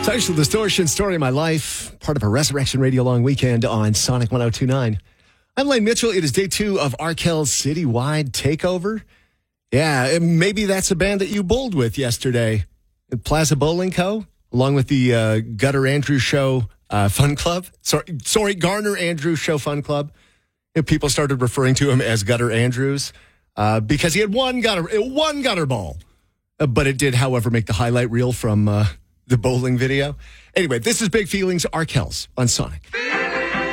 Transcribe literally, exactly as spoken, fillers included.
Social Distortion, Story of My Life, part of a Resurrection Radio Long Weekend on Sonic one oh two point nine. I'm Lane Mitchell. It is day two of Arkells' citywide takeover. Yeah, maybe that's a band that you bowled with yesterday at Plaza Bowling Co., along with the uh, Gutter Andrews Show uh, Fun Club. Sorry, sorry, Garner Andrews Show Fun Club. And people started referring to him as Gutter Andrews uh, because he had one gutter, one gutter ball. Uh, but it did, however, make the highlight reel from uh, the bowling video. Anyway, this is Big Feelings, Arkells on Sonic.